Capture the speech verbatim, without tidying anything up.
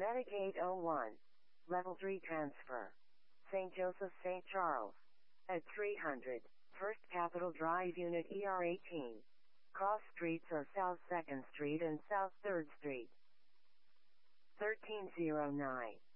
Medicaid oh one. Level three transfer. Saint Joseph Saint Charles. At three hundred. First Capitol Drive Unit E R eighteen. Cross streets are South second Street and South third Street. thirteen oh nine.